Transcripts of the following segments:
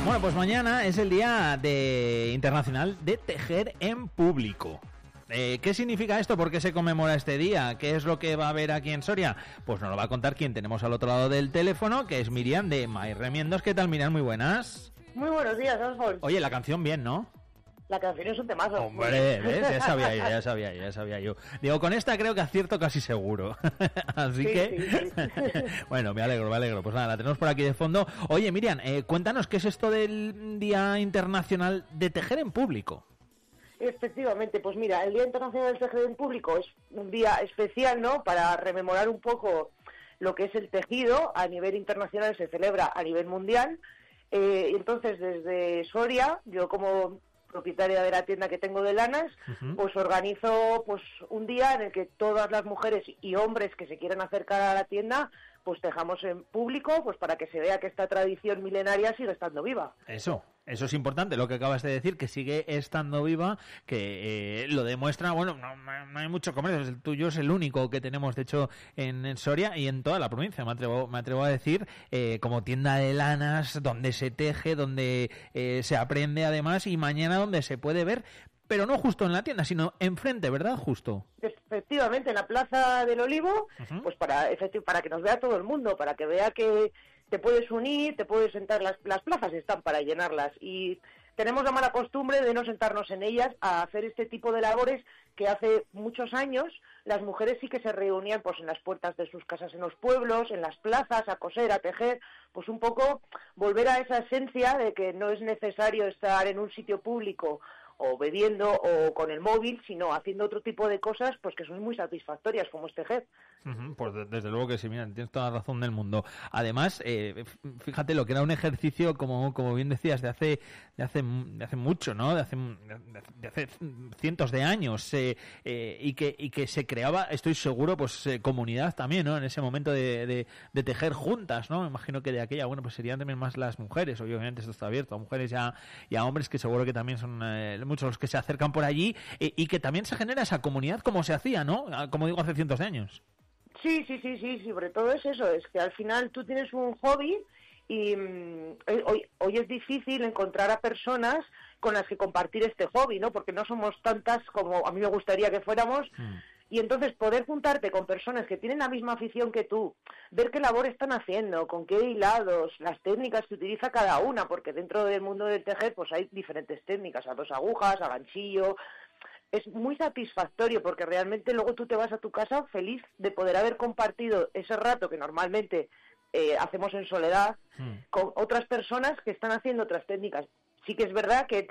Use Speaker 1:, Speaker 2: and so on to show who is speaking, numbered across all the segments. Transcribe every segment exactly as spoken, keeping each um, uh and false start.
Speaker 1: Bueno, pues mañana es el Día de Internacional de Tejer en Público. Eh, ¿Qué significa esto? ¿Por qué se conmemora este día? ¿Qué es lo que va a haber aquí en Soria? Pues nos lo va a contar quien tenemos al otro lado del teléfono, que es Miriam de My Remiendos. ¿Qué tal, Miriam? Muy buenas.
Speaker 2: Muy buenos días, Alfons.
Speaker 1: Oye, la canción bien, ¿no?
Speaker 2: La canción es un temazo.
Speaker 1: Hombre, ¿ves? Ya sabía yo, ya sabía yo, ya sabía yo. Digo, con esta creo que acierto casi seguro. Así
Speaker 2: sí,
Speaker 1: que...
Speaker 2: Sí, sí.
Speaker 1: Bueno, me alegro, me alegro. Pues nada, la tenemos por aquí de fondo. Oye, Miriam, eh, cuéntanos, ¿qué es esto del Día Internacional de Tejer en Público?
Speaker 2: Efectivamente, pues mira, el Día Internacional del Tejer en Público es un día especial, ¿no?, para rememorar un poco lo que es el tejido. A nivel internacional se celebra a nivel mundial. Eh, entonces, desde Soria, yo como propietaria de la tienda que tengo de lanas, uh-huh. pues organizo pues un día en el que todas las mujeres y hombres que se quieran acercar a la tienda, pues tejamos en público, pues para que se vea que esta tradición milenaria sigue estando viva.
Speaker 1: Eso, eso es importante, lo que acabas de decir, que sigue estando viva, que eh, lo demuestra, bueno, no, no hay mucho comercio, el tuyo es el único que tenemos, de hecho, en, en Soria y en toda la provincia, me atrevo, me atrevo a decir, eh, como tienda de lanas, donde se teje, donde eh, se aprende además, y mañana donde se puede ver, pero no justo en la tienda, sino enfrente, ¿verdad? Justo.
Speaker 2: Efectivamente, en la Plaza del Olivo, uh-huh. pues para, para que nos vea todo el mundo, para que vea que te puedes unir, te puedes sentar, las, las plazas están para llenarlas, y tenemos la mala costumbre de no sentarnos en ellas a hacer este tipo de labores que hace muchos años las mujeres sí que se reunían pues en las puertas de sus casas en los pueblos, en las plazas, a coser, a tejer, pues un poco volver a esa esencia de que no es necesario estar en un sitio público o bebiendo o con el móvil, sino haciendo otro tipo de cosas pues que son muy satisfactorias, como es tejer.
Speaker 1: Uh-huh, pues de, desde luego que sí, mira, tienes toda la razón del mundo. Además, eh, fíjate lo que era un ejercicio, como como bien decías, de hace de hace de hace mucho, ¿no? De hace de hace cientos de años, eh, eh, y que y que se creaba, estoy seguro, pues eh, comunidad también, ¿no? En ese momento de, de, de tejer juntas, ¿no? Me imagino que de aquella, bueno, pues serían también más las mujeres, obviamente esto está abierto a mujeres y a, y a hombres, que seguro que también son eh, muchos los que se acercan por allí, eh, y que también se genera esa comunidad como se hacía, ¿no? Como digo, hace cientos de años.
Speaker 2: Sí, sí, sí, sí, sobre todo es eso, es que al final tú tienes un hobby y mmm, hoy, hoy es difícil encontrar a personas con las que compartir este hobby, ¿no? Porque no somos tantas como a mí me gustaría que fuéramos. Mm. Y entonces poder juntarte con personas que tienen la misma afición que tú, ver qué labor están haciendo, con qué hilados, las técnicas que utiliza cada una, porque dentro del mundo del tejer pues hay diferentes técnicas, a dos agujas, a ganchillo. Es muy satisfactorio porque realmente luego tú te vas a tu casa feliz de poder haber compartido ese rato que normalmente eh, hacemos en soledad mm. con otras personas que están haciendo otras técnicas. Sí que es verdad que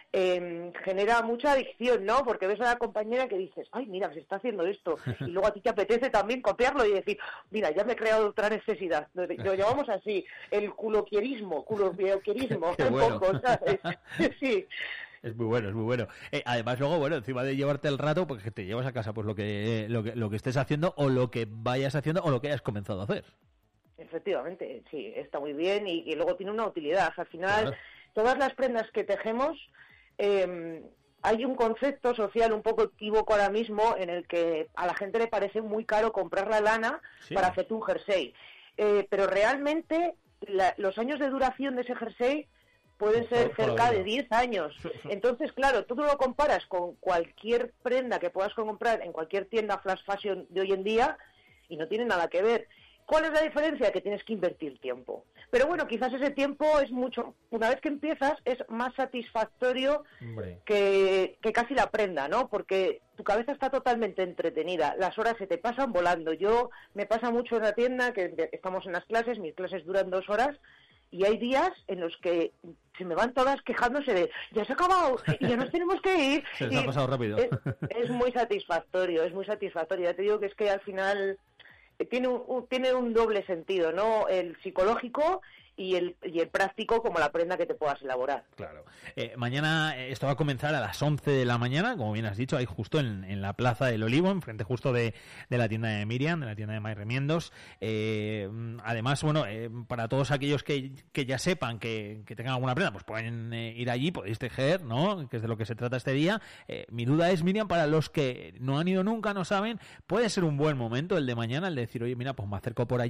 Speaker 2: eh, genera mucha adicción, ¿no? Porque ves a la compañera que dices, ay, mira, se está haciendo esto, y luego a ti te apetece también copiarlo y decir, mira, ya me he creado otra necesidad. Lo, lo llamamos así, el culoquierismo, culoquierismo, un
Speaker 1: bueno.
Speaker 2: poco, ¿sabes? Sí.
Speaker 1: Es muy bueno, es muy bueno. Eh, además, luego, bueno, encima de llevarte el rato, pues que te llevas a casa pues lo que, lo que lo que estés haciendo, o lo que vayas haciendo, o lo que hayas comenzado a hacer.
Speaker 2: Efectivamente, sí, está muy bien, y, y luego tiene una utilidad. Al final, claro, todas las prendas que tejemos, eh, hay un concepto social un poco equívoco ahora mismo en el que a la gente le parece muy caro comprar la lana, sí, para hacerte un jersey. Eh, pero realmente la, los años de duración de ese jersey pueden ser cerca de diez años. Entonces, claro, tú lo comparas con cualquier prenda que puedas comprar en cualquier tienda flash fashion de hoy en día y no tiene nada que ver. ¿Cuál es la diferencia? Que tienes que invertir tiempo. Pero bueno, quizás ese tiempo es mucho... Una vez que empiezas es más satisfactorio que, que casi la prenda, ¿no? Porque tu cabeza está totalmente entretenida. Las horas se te pasan volando. Yo me pasa mucho en la tienda, que estamos en las clases, mis clases duran dos horas, y hay días en los que se me van todas quejándose de ya se ha acabado y ya nos tenemos que ir.
Speaker 1: Se les ha pasado rápido.
Speaker 2: Es, es muy satisfactorio, es muy satisfactorio. Ya te digo que es que al final tiene un, un, tiene un doble sentido, ¿no? El psicológico y el, y el práctico, como la prenda que te puedas elaborar.
Speaker 1: Claro. Eh, mañana esto va a comenzar a las once de la mañana, como bien has dicho, ahí justo en, en la Plaza del Olivo, enfrente justo de, de la tienda de Miriam, de la tienda de My Remiendos. Eh, además, bueno, eh, para todos aquellos que, que ya sepan que, que tengan alguna prenda, pues pueden eh, ir allí, podéis tejer, ¿no? Que es de lo que se trata este día. Eh, mi duda es, Miriam, para los que no han ido nunca, no saben, puede ser un buen momento el de mañana, el de decir, oye, mira, pues me acerco por allí